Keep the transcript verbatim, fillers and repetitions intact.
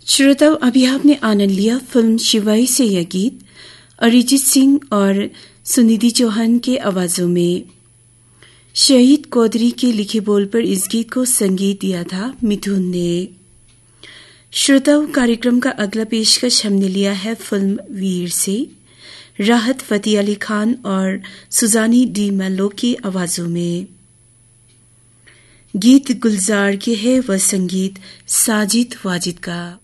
श्रोताओं, अभी आपने आनंद लिया फिल्म शिवाई से यह गीत अरिजीत सिंह और सुनिधि चौहान के आवाजों में। शहीद चौधरी के लिखे बोल पर इस गीत को संगीत दिया था मिथुन ने। श्रोताओं, कार्यक्रम का अगला पेशकश हमने लिया है फिल्म वीर से राहत फतेह अली खान और सुजानी डी मेलो की आवाजों में। गीत गुलजार के है व संगीत साजिद वाजिद का।